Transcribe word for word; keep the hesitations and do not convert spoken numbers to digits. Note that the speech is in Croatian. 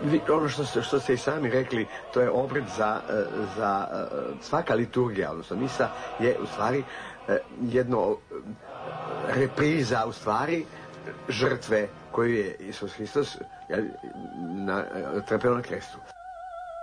Ono što ste, što ste i sami rekli, to je obred za, za svaka liturgija, odnosno misa je u stvari jedno repriza u stvari žrtve koju je Isus Hristos trpeo na krestu.